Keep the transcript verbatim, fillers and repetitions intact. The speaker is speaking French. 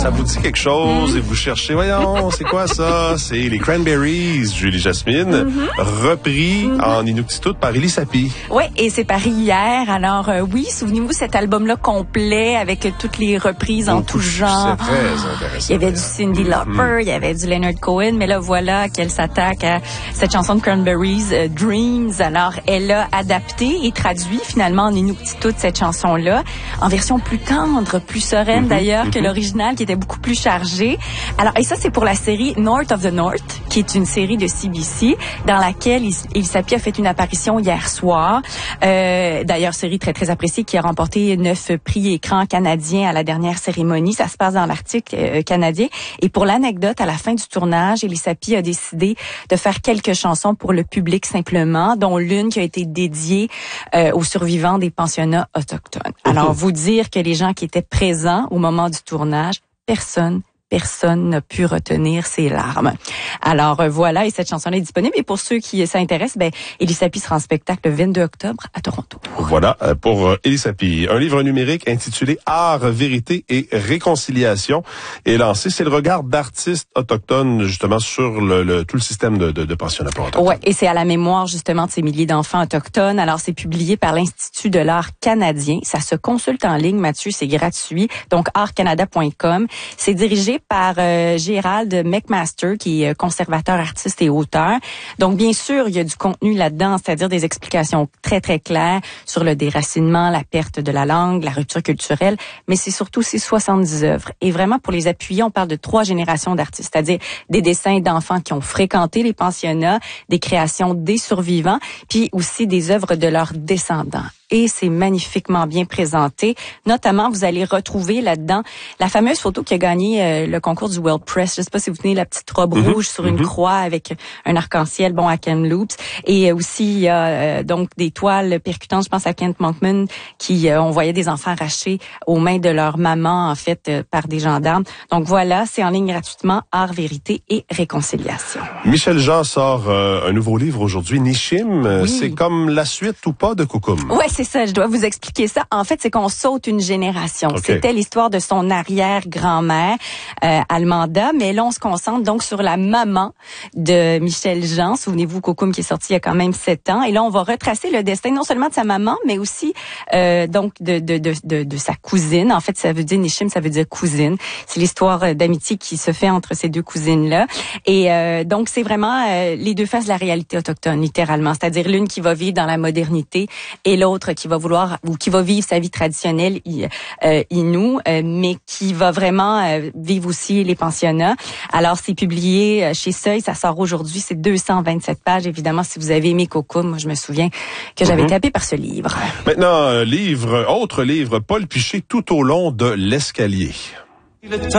ça vous dit quelque chose et vous cherchez, voyons, c'est quoi ça? C'est les Cranberries, Julie Jasmine, mm-hmm. repris mm-hmm. en Inuktitut par Élie Sapie. Oui, et c'est paru hier. Alors euh, oui, souvenez-vous cet album-là complet avec toutes les reprises en tout genre. C'est très intéressant. Il y avait du Cyndi Lauper, mm-hmm. il y avait du Leonard Cohen, mais là voilà qu'elle s'attaque à cette chanson de Cranberries, euh, Dreams. Alors elle a adapté et traduit finalement en Inuktitut cette chanson-là en version plus tendre, plus sereine mm-hmm. d'ailleurs mm-hmm. que l'original qui était beaucoup plus chargé. Alors et ça c'est pour la série North of the North, qui est une série de C B C dans laquelle Élie Sapie a fait une apparition hier soir. Euh, d'ailleurs série très très appréciée qui a remporté neuf prix écran canadiens à la dernière cérémonie. Ça se passe dans l'Arctique euh, canadien. Et pour l'anecdote, à la fin du tournage, Élie Sapie a décidé de faire quelques chansons pour le public simplement, dont l'une qui a été dédiée euh, aux survivants des pensionnats autochtones. Alors vous dire que les gens qui étaient présents au moment du tournage, personne Personne n'a pu retenir ses larmes. Alors euh, voilà, et cette chanson-là est disponible. Et pour ceux qui s'intéressent, ben Élie Sapie sera en spectacle le vingt-deux octobre à Toronto. Voilà pour euh, Élie Sapie. Un livre numérique intitulé Art, vérité et réconciliation est lancé. C'est le regard d'artistes autochtones justement sur le, le tout le système de, de, de pensionnat pour autochtones. Ouais, et c'est à la mémoire justement de ces milliers d'enfants autochtones. Alors c'est publié par l'Institut de l'art canadien. Ça se consulte en ligne, Mathieu, c'est gratuit. Donc art canada point com. C'est dirigé par euh, Gérald McMaster, qui est conservateur, artiste et auteur. Donc, bien sûr, il y a du contenu là-dedans, c'est-à-dire des explications très, très claires sur le déracinement, la perte de la langue, la rupture culturelle, mais c'est surtout ces soixante-dix œuvres. Et vraiment, pour les appuyer, on parle de trois générations d'artistes, c'est-à-dire des dessins d'enfants qui ont fréquenté les pensionnats, des créations des survivants, puis aussi des œuvres de leurs descendants. Et c'est magnifiquement bien présenté. Notamment, vous allez retrouver là-dedans la fameuse photo qui a gagné euh, le concours du World Press. Je sais pas si vous tenez la petite robe mm-hmm. rouge sur une mm-hmm. croix avec un arc-en-ciel, bon, à Kamloops. Et aussi, il y a euh, donc des toiles percutantes, je pense à Kent Monkman, qui, euh, on voyait des enfants arrachés aux mains de leur maman, en fait, euh, par des gendarmes. Donc voilà, c'est en ligne gratuitement, Art, vérité et réconciliation. Michel Jean sort euh, un nouveau livre aujourd'hui, Nishim. Oui. C'est comme la suite ou pas de Coucoum. Ouais, c'est ça, je dois vous expliquer ça. En fait, c'est qu'on saute une génération. Okay. C'était l'histoire de son arrière-grand-mère, euh, Almanda, mais là, on se concentre donc sur la maman de Michel Jean. Souvenez-vous, Coucoum qui est sorti il y a quand même sept ans. Et là, on va retracer le destin non seulement de sa maman, mais aussi euh, donc de, de, de, de, de sa cousine. En fait, ça veut dire Nishim, ça veut dire cousine. C'est l'histoire d'amitié qui se fait entre ces deux cousines-là. Et euh, donc, c'est vraiment euh, les deux faces de la réalité autochtone, littéralement. C'est-à-dire l'une qui va vivre dans la modernité et l'autre qui va vouloir ou qui va vivre sa vie traditionnelle euh, inou, euh, mais qui va vraiment euh, vivre aussi les pensionnats. Alors, c'est publié chez Seuil, ça sort aujourd'hui, c'est deux cent vingt-sept pages. Évidemment, si vous avez aimé Coucoum, moi, je me souviens que j'avais mm-hmm. tapé par ce livre. Maintenant, euh, livre, autre livre, Paul Piché, Tout au long de l'escalier.